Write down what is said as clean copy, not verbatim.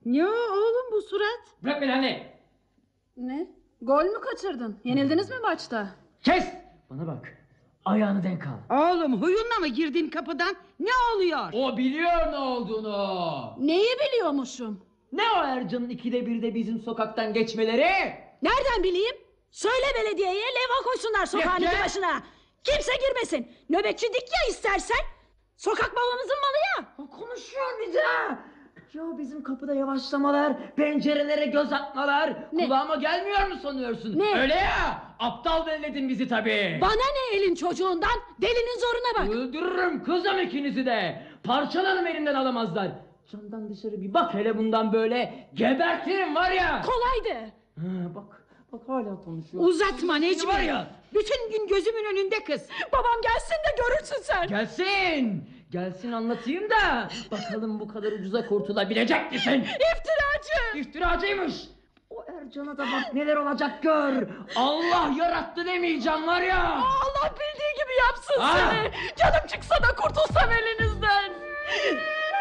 Ne oğlum bu surat? Bırak beni anne. Ne? Gol mü kaçırdın? Yenildiniz mi maçta? Kes. Bana bak. Ayağını denk al. Oğlum huyunla mı girdin kapıdan? Ne oluyor? O biliyor ne olduğunu. Neyi biliyormuşum? Ne o Ercan'ın 2'de 1'de bizim sokaktan geçmeleri? Nereden bileyim? Söyle belediyeye levha koysunlar sokağın Ya, iki ya. başına. Kimse girmesin. Nöbetçi dik ya istersen. Sokak babamızın malı ya. Konuşuyor bir de. Ya bizim kapıda yavaşlamalar, pencerelere göz atmalar. Ne? Kulağıma gelmiyor mu sanıyorsun? Ne? Öyle ya. Aptal belledin bizi tabii. Bana ne elin çocuğundan? Delinin zoruna bak. Öldürürüm kızım ikinizi de. Parçalarım elimden alamazlar. Camdan dışarı bir bak hele bundan böyle. Gebertirim var ya. Kolaydı. Bak hala konuşuyor. Uzatma Var Necmi. ya. Bütün gün gözümün önünde kız. Babam gelsin de görürsün sen. Gelsin. Gelsin anlatayım da. Bakalım bu kadar ucuza kurtulabilecek misin? İftiracı. İftiracıymış. O Ercan'a da bak neler olacak gör. Allah yarattı demeyeceğim var ya. Allah bildiği gibi yapsın Ha. seni. Canım çıksa da kurtulsa